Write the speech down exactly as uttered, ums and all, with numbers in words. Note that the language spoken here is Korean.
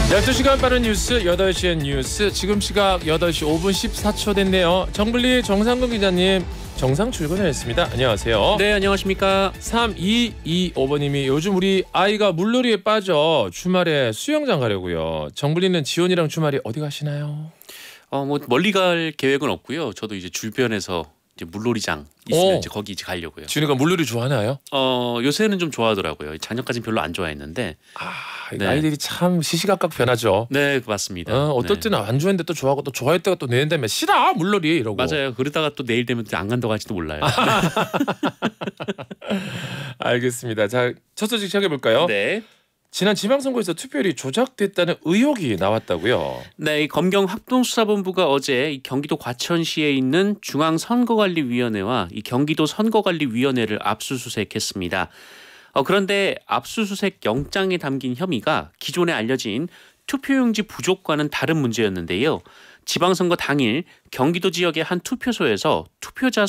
열두 시간 빠른 뉴스 여덟 시의 뉴스 뉴스 시각 여덟 시 오 분 십사 초 됐네요. 정블리 정상근 기자님 정상 출근을 했습니다. 안녕하세요. 네, 안녕하십니까. 삼이이오 번님이 요즘 우리 아이가 물놀이에 빠져 주말에 수영장 가려고요. 정블리는 지원이랑 주말에 어디 가시나요? 어, 뭐 멀리 갈 계획은 없고요. 저도 이제 주변에서 이제 물놀이장 있으면 오. 이제 거기 이제 가려고요. 지훈이가 물놀이 좋아하나요? 어, 요새는 좀 좋아하더라고요. 작년까지는 별로 안 좋아했는데. 아, 네. 아이들이 참 시시각각 변하죠. 네, 맞습니다. 어, 어떨 네. 때는 안 좋아했는데 또 좋아하고 또 좋아했다가 또 내는 다음에 싫어 물놀이 이러고. 맞아요. 그러다가 또 내일 되면 또 안 간다고 할지도 몰라요. 알겠습니다. 자, 첫 소식 시작해 볼까요? 네. 지난 지방선거에서 투표율이 조작됐다는 의혹이 나왔다고요. 네, 이 검경 합동수사본부가 어제 이 경기도 과천시에 있는 중앙선거관리위원회와 이 경기도 선거관리위원회를 압수수색했습니다. 어, 그런데 압수수색 영장에 담긴 혐의가 기존에 알려진 투표용지 부족과는 다른 문제였는데요. 지방선거 당일 경기도 지역의 한 투표소에서 투표자